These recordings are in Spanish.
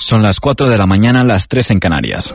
Son las 4 de la mañana, las 3 en Canarias.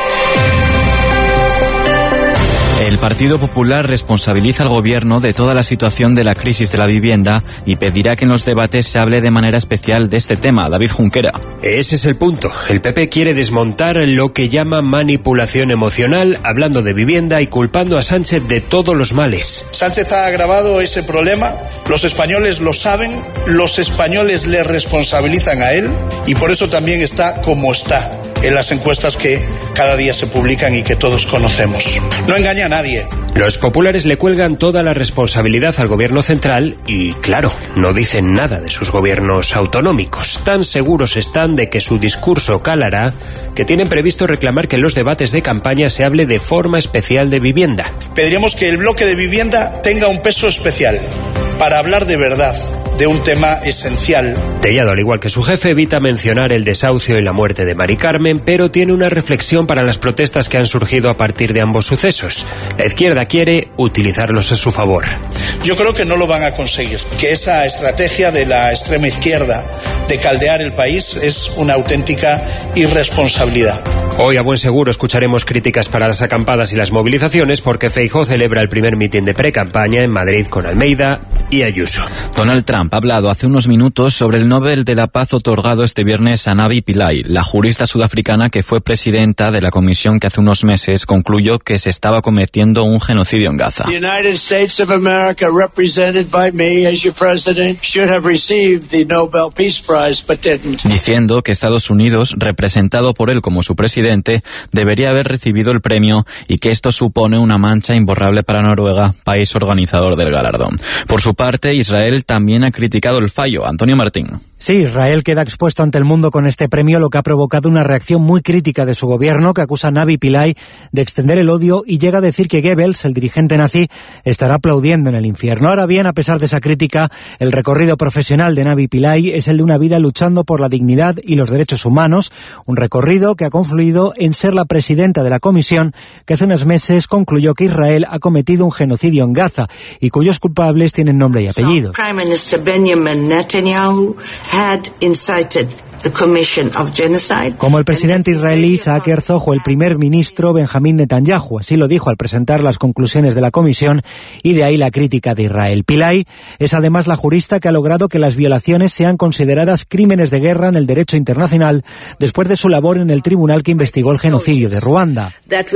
El Partido Popular responsabiliza al Gobierno de toda la situación de la crisis de la vivienda y pedirá que en los debates se hable de manera especial de este tema. David Junquera. Ese es el punto. El PP quiere desmontar lo que llama manipulación emocional, hablando de vivienda y culpando a Sánchez de todos los males. Sánchez ha agravado ese problema, los españoles lo saben, los españoles le responsabilizan a él y por eso también está como está en las encuestas que cada día se publican y que todos conocemos. No engaña a nadie. Los populares le cuelgan toda la responsabilidad al gobierno central y, claro, no dicen nada de sus gobiernos autonómicos. Tan seguros están de que su discurso calará que tienen previsto reclamar que en los debates de campaña se hable de forma especial de vivienda. Pediremos que el bloque de vivienda tenga un peso especial para hablar de verdad de un tema esencial. Tellado, al igual que su jefe, evita mencionar el desahucio y la muerte de Mari Carmen, pero tiene una reflexión para las protestas que han surgido a partir de ambos sucesos. La izquierda quiere utilizarlos a su favor. Yo creo que no lo van a conseguir, que esa estrategia de la extrema izquierda de caldear el país es una auténtica irresponsabilidad. Hoy a buen seguro escucharemos críticas para las acampadas y las movilizaciones porque Feijóo celebra el primer mitin de pre-campaña en Madrid con Almeida y Ayuso. Donald Trump ha hablado hace unos minutos sobre el Nobel de la Paz otorgado este viernes a Navi Pillay, la jurista sudafricana que fue presidenta de la comisión que hace unos meses concluyó que se estaba cometiendo un genocidio en Gaza. The United States of America, represented by me as your president, should have received the Nobel Peace Prize, but didn't. Diciendo que Estados Unidos, representado por él como su presidente, debería haber recibido el premio y que esto supone una mancha imborrable para Noruega, país organizador del galardón. Por su parte, Israel también ha criticado el fallo. Antonio Martín. Sí, Israel queda expuesto ante el mundo con este premio, lo que ha provocado una reacción muy crítica de su gobierno, que acusa a Navi Pillay de extender el odio y llega a decir que Goebbels, el dirigente nazi, estará aplaudiendo en el infierno. Ahora bien, a pesar de esa crítica, el recorrido profesional de Navi Pillay es el de una vida luchando por la dignidad y los derechos humanos, un recorrido que ha confluido en ser la presidenta de la comisión que hace unos meses concluyó que Israel ha cometido un genocidio en Gaza y cuyos culpables tienen nombre y apellido. Prime Minister Benjamin Netanyahu had incited the commission of genocide. Como el presidente israelí Isaac Herzog o el primer ministro Benjamín Netanyahu, así lo dijo al presentar las conclusiones de la comisión, y de ahí la crítica de Israel. Pillay es además la jurista que ha logrado que las violaciones sean consideradas crímenes de guerra en el derecho internacional después de su labor en el tribunal que investigó el genocidio de Ruanda.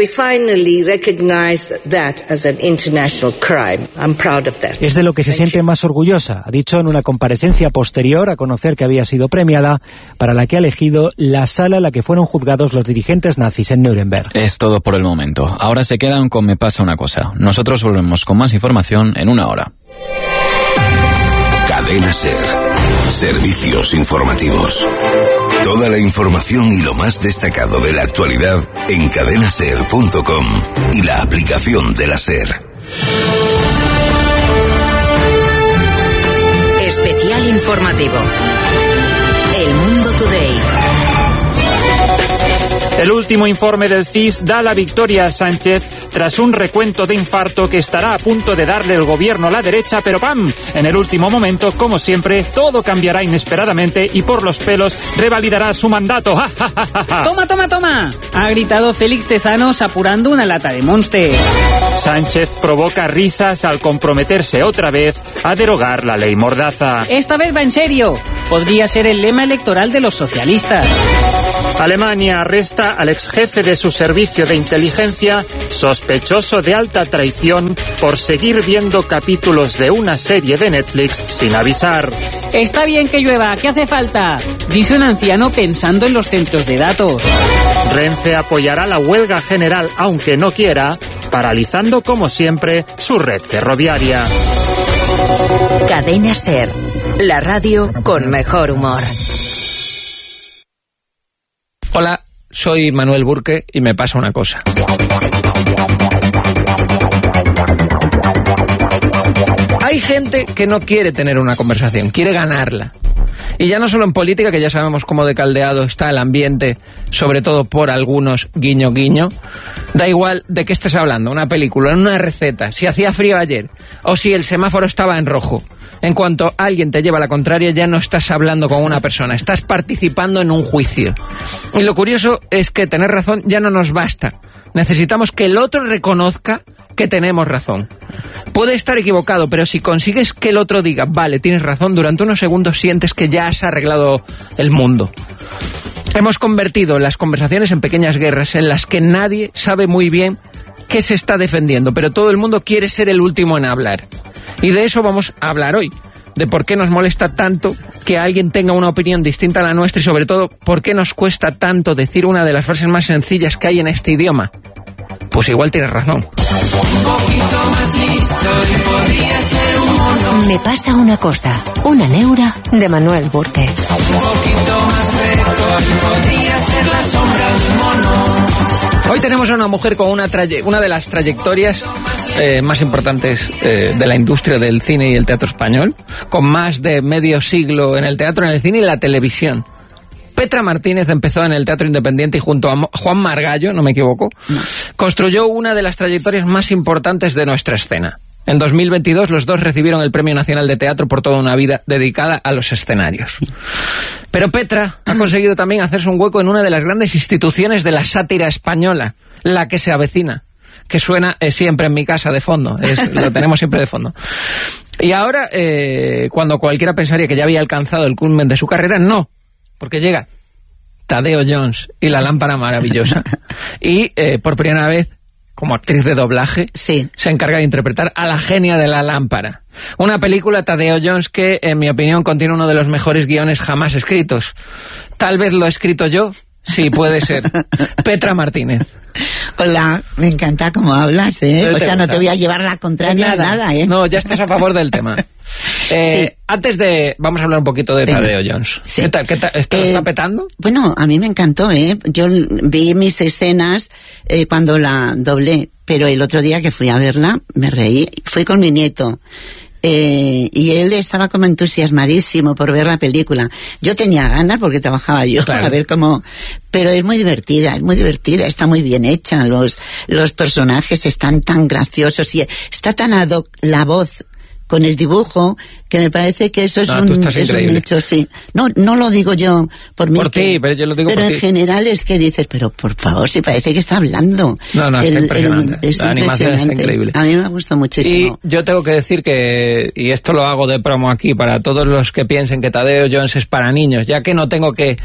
Es de lo que se siente más orgullosa, ha dicho en una comparecencia posterior a conocer que había sido premiada, para la que ha elegido la sala en la que fueron juzgados los dirigentes nazis en Nuremberg. Es todo por el momento. Ahora se quedan con Me pasa una cosa. Nosotros volvemos con más información en una hora. Cadena SER. Servicios informativos. Toda la información y lo más destacado de la actualidad en cadenaser.com y la aplicación de la SER. Especial informativo. El Mundo Today. El último informe del CIS da la victoria a Sánchez tras un recuento de infarto que estará a punto de darle el gobierno a la derecha, pero ¡pam! En el último momento, como siempre, todo cambiará inesperadamente y por los pelos revalidará su mandato. ¡Ja, ja, ja, ja! ¡Toma, toma, toma! Ha gritado Félix Tezanos apurando una lata de Monster. Sánchez provoca risas al comprometerse otra vez a derogar la ley Mordaza. Esta vez va en serio. Podría ser el lema electoral de los socialistas. Alemania arresta al exjefe de su servicio de inteligencia, sospechoso de alta traición por seguir viendo capítulos de una serie de Netflix sin avisar. Está bien que llueva, ¿qué hace falta? Dice un anciano pensando en los centros de datos. Renfe apoyará la huelga general, aunque no quiera, paralizando como siempre su red ferroviaria. Cadena SER, la radio con mejor humor. Hola, soy Manuel Burke y me pasa una cosa. Hay gente que no quiere tener una conversación, quiere ganarla. Y ya no solo en política, que ya sabemos cómo de caldeado está el ambiente, sobre todo por algunos guiño guiño. Da igual de qué estés hablando, una película, una receta, si hacía frío ayer o si el semáforo estaba en rojo. En cuanto alguien te lleva la contraria, ya no estás hablando con una persona, estás participando en un juicio. Y lo curioso es que tener razón ya no nos basta. Necesitamos que el otro reconozca que tenemos razón. Puede estar equivocado, pero si consigues que el otro diga, vale, tienes razón, durante unos segundos sientes que ya has arreglado el mundo. Hemos convertido las conversaciones en pequeñas guerras en las que nadie sabe muy bien qué se está defendiendo, pero todo el mundo quiere ser el último en hablar. Y de eso vamos a hablar hoy, de por qué nos molesta tanto que alguien tenga una opinión distinta a la nuestra y sobre todo, por qué nos cuesta tanto decir una de las frases más sencillas que hay en este idioma. Pues igual tienes razón. Un poquito más listo y podría ser un mono. Me pasa una cosa, una neura de Manuel Burke. Un poquito más recto y podría ser la sombra de un mono. Hoy tenemos a una mujer con una de las trayectorias más importantes de la industria del cine y el teatro español, con más de medio siglo en el teatro, en el cine y la televisión. Petra Martínez empezó en el teatro independiente y junto a Juan Margallo, no me equivoco, construyó una de las trayectorias más importantes de nuestra escena. En 2022 los dos recibieron el Premio Nacional de Teatro por toda una vida dedicada a los escenarios. Pero Petra ha conseguido también hacerse un hueco en una de las grandes instituciones de la sátira española, La que se avecina, que suena siempre en mi casa de fondo, lo tenemos siempre de fondo. Y ahora, cuando cualquiera pensaría que ya había alcanzado el culmen de su carrera, no, porque llega Tadeo Jones y la lámpara maravillosa, y por primera vez, como actriz de doblaje, se encarga de interpretar a la genia de la lámpara. Una película, Tadeo Jones, que, en mi opinión, contiene uno de los mejores guiones jamás escritos. Tal vez lo he escrito yo, sí, puede ser. Petra Martínez. Hola, me encanta cómo hablas, ¿eh? O sea, no te voy a llevar la contraria nada, ¿eh? No, ya estás a favor del tema. Antes de... Vamos a hablar un poquito de Tadeo Jones. Sí. ¿Qué tal? ¿Esto lo está petando? Bueno, a mí me encantó, ¿eh? Yo vi mis escenas cuando la doblé, pero el otro día que fui a verla, me reí. Fui con mi nieto. Y él estaba como entusiasmadísimo por ver la película. Yo tenía ganas porque trabajaba yo, claro, a ver cómo... Pero es muy divertida, está muy bien hecha, los personajes están tan graciosos y está tan ad hoc la voz con el dibujo, que me parece que eso es un hecho, sí. No lo digo yo por mí. Por ti, pero yo lo digo por ti. Pero en general es que dices, pero por favor, si parece que está hablando. No, está impresionante. La animación está increíble. A mí me gustó muchísimo. Y yo tengo que decir que, y esto lo hago de promo aquí, para todos los que piensen que Tadeo Jones es para niños, ya que no tengo que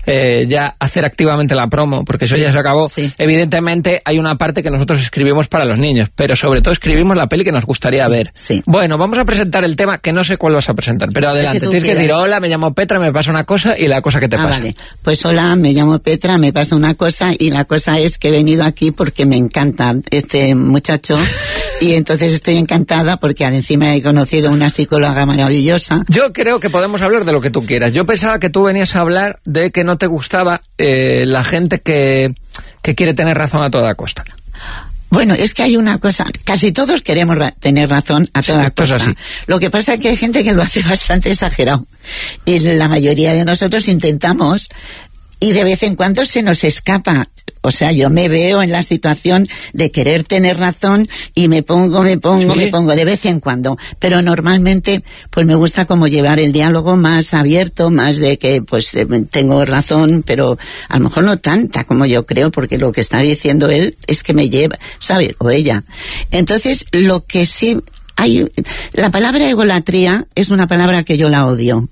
ya hacer activamente la promo, porque eso ya se acabó. Sí. Evidentemente hay una parte que nosotros escribimos para los niños, pero sobre todo escribimos la peli que nos gustaría ver. Sí. Bueno, vamos a presentar el tema, que no sé cuál vas a presentar, pero adelante, tienes que decir, hola, me llamo Petra, me pasa una cosa, y la cosa que te pasa. Vale, pues hola, me llamo Petra, me pasa una cosa, y la cosa es que he venido aquí porque me encanta este muchacho, y entonces estoy encantada porque encima he conocido una psicóloga maravillosa. Yo creo que podemos hablar de lo que tú quieras. Yo pensaba que tú venías a hablar de que no te gustaba la gente que quiere tener razón a toda costa. Bueno, es que hay una cosa, casi todos queremos tener razón a toda costa. Lo que pasa es que hay gente que lo hace bastante exagerado. Y la mayoría de nosotros intentamos, y de vez en cuando se nos escapa. O sea, yo me veo en la situación de querer tener razón y me pongo de vez en cuando. Pero normalmente, pues me gusta como llevar el diálogo más abierto, más de que, pues, tengo razón, pero a lo mejor no tanta como yo creo, porque lo que está diciendo él es que me lleva, ¿sabes? O ella. Entonces, lo que sí hay, la palabra egolatría es una palabra que yo la odio.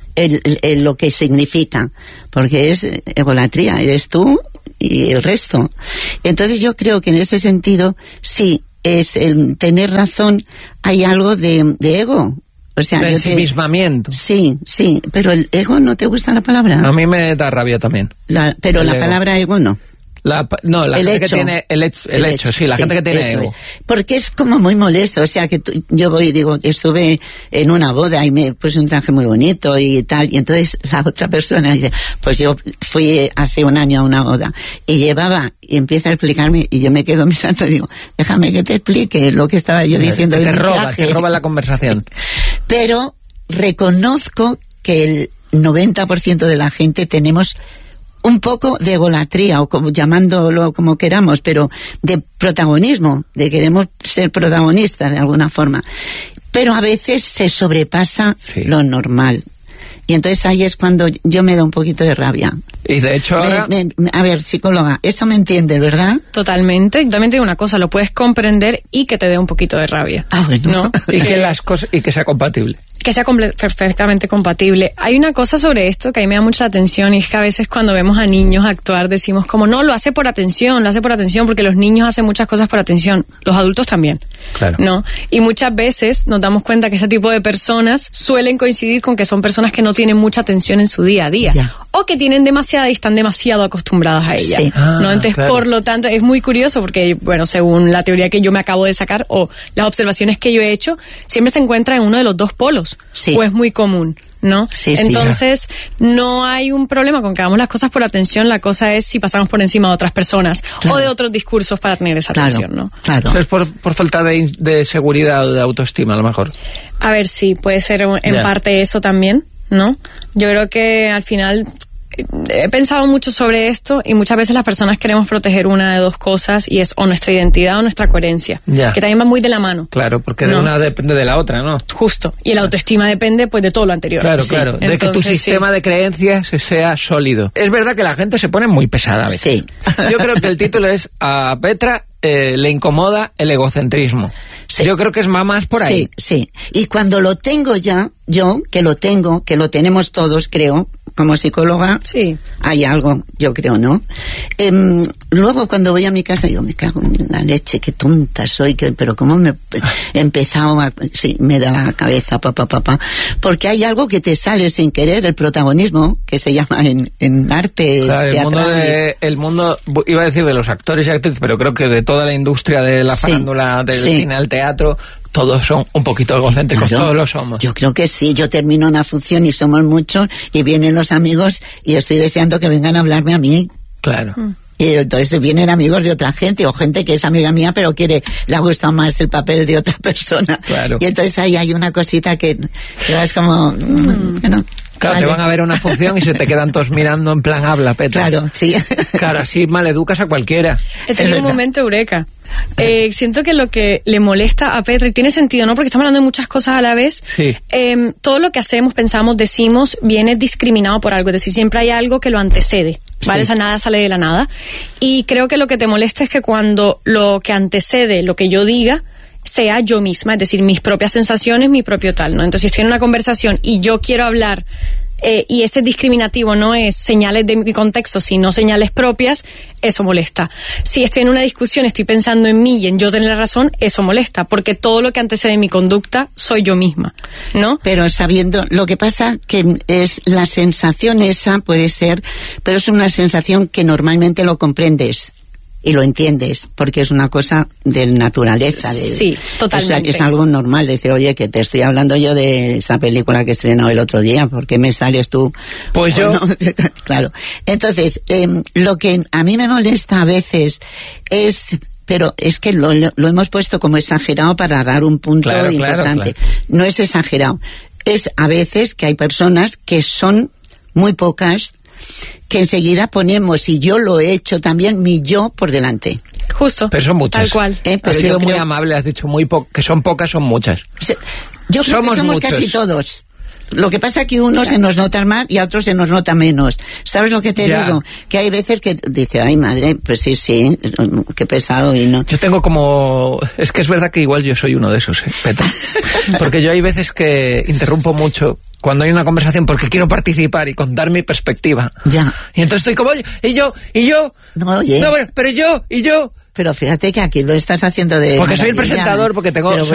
Lo que significa, porque es egolatría, eres tú y el resto. Entonces yo creo que en ese sentido sí, es el tener razón, hay algo de ego. O sea, de ensimismamiento. Sí, pero el ego, ¿no te gusta la palabra? A mí me da rabia también. Pero la palabra ego no. La gente que tiene el hecho, sí, la gente que tiene ego. Porque es como muy molesto, o sea, que yo voy y digo que estuve en una boda y me puse un traje muy bonito y tal, y entonces la otra persona dice, pues yo fui hace un año a una boda y empieza a explicarme y yo me quedo mirando y digo, déjame que te explique lo que estaba yo diciendo. Te roba la conversación. Pero reconozco que el 90% de la gente tenemos un poco de egolatría, o como llamándolo como queramos, pero de protagonismo, de queremos ser protagonistas de alguna forma. pero a veces se sobrepasa lo normal. Y entonces ahí es cuando yo me da un poquito de rabia. Y de hecho ahora... a ver, psicóloga, eso me entiende, ¿verdad? Totalmente. Y también te digo una cosa, lo puedes comprender y que te dé un poquito de rabia. Ah, bueno. ¿No? Y que las cosas, y que sea compatible. Que sea perfectamente compatible. Hay una cosa sobre esto que a mí me da mucha atención, y es que a veces cuando vemos a niños actuar decimos como, no, lo hace por atención, porque los niños hacen muchas cosas por atención, los adultos también. Claro. ¿No? Y muchas veces nos damos cuenta que ese tipo de personas suelen coincidir con que son personas que no tienen mucha atención en su día a día. Ya. O que tienen demasiada y están demasiado acostumbradas a ella. Sí. ¿No? Entonces, por lo tanto, es muy curioso porque, bueno, según la teoría que yo me acabo de sacar o las observaciones que yo he hecho, siempre se encuentra en uno de los dos polos. Sí. O es muy común, ¿no? Sí, entonces, no hay un problema con que hagamos las cosas por atención, la cosa es si pasamos por encima de otras personas o de otros discursos para tener esa atención, ¿no? Claro. O sea, es por falta de seguridad o de autoestima, a lo mejor. A ver, sí, puede ser en parte eso también, ¿no? Yo creo que al final he pensado mucho sobre esto y muchas veces las personas queremos proteger una de dos cosas y es o nuestra identidad o nuestra coherencia, que también va muy de la mano. Claro, porque de una depende de la otra, ¿no? Justo, y la autoestima depende pues de todo lo anterior. Claro, claro, de que tu sistema de creencias sea sólido. Es verdad que la gente se pone muy pesada a veces. Sí. Yo creo que el título es a Petra le incomoda el egocentrismo. Sí. Yo creo que es más por ahí. Sí. Y cuando lo tengo ya, que lo tenemos todos, creo, como psicóloga, hay algo, yo creo, ¿no? Luego cuando voy a mi casa digo, me cago en la leche, qué tonta soy, pero cómo me he empezado a... Sí, me da la cabeza, porque hay algo que te sale sin querer, el protagonismo, que se llama en arte teatral. El mundo, iba a decir de los actores y actrices, pero creo que de toda la industria de la farándula, del cine al teatro, todos son un poquito egocéntricos, todos lo somos. Yo creo que sí, yo termino una función y somos muchos y vienen los amigos y estoy deseando que vengan a hablarme a mí. Claro. Y entonces vienen amigos de otra gente o gente que es amiga mía pero le ha gustado más el papel de otra persona. Claro. Y entonces ahí hay una cosita que es como... bueno, claro, te van a ver a una función y se te quedan todos mirando en plan habla, Petra. Claro, sí. Claro, así maleducas a cualquiera. He tenido un momento eureka. Siento que lo que le molesta a Petra, y tiene sentido, ¿no? Porque estamos hablando de muchas cosas a la vez. Sí. Todo lo que hacemos, pensamos, decimos, viene discriminado por algo. Es decir, siempre hay algo que lo antecede, ¿vale? Sí. O sea, nada sale de la nada. Y creo que lo que te molesta es que cuando lo que antecede lo que yo diga sea yo misma, es decir, mis propias sensaciones, mi propio tal, ¿no? Entonces, si estoy en una conversación y yo quiero hablar y ese discriminativo no es señales de mi contexto, sino señales propias, eso molesta. Si estoy en una discusión, estoy pensando en mí y en yo tener la razón, eso molesta, porque todo lo que antecede mi conducta soy yo misma, ¿no? Pero sabiendo, lo que pasa que es la sensación esa, puede ser, pero es una sensación que normalmente lo comprendes y lo entiendes, porque es una cosa de naturaleza. Sí, totalmente. O sea, es algo normal decir, oye, que te estoy hablando yo de esa película que he estrenado el otro día, ¿por qué me sales tú? Pues yo... No? Claro. Entonces, lo que a mí me molesta a veces es... Pero es que lo hemos puesto como exagerado para dar un punto importante. Claro. No es exagerado. Es a veces que hay personas que son muy pocas, que enseguida ponemos, y yo lo he hecho también, mi yo por delante. Justo. Pero son muchas. Tal cual. Has sido muy amable, has dicho que son pocas, son muchas. Yo creo que somos muchos. Casi todos. Lo que pasa es que unos se nos nota más y a otros se nos nota menos. ¿Sabes lo que te digo? Que hay veces que dice, ay madre, pues sí, qué pesado y no. Yo tengo como... Es que es verdad que igual yo soy uno de esos, Petra. Porque yo hay veces que interrumpo mucho cuando hay una conversación porque quiero participar y contar mi perspectiva. Ya. Y entonces estoy como, y yo. No, oye. No, pero yo. Pero fíjate que aquí lo estás haciendo de... Porque soy el presentador, porque tengo...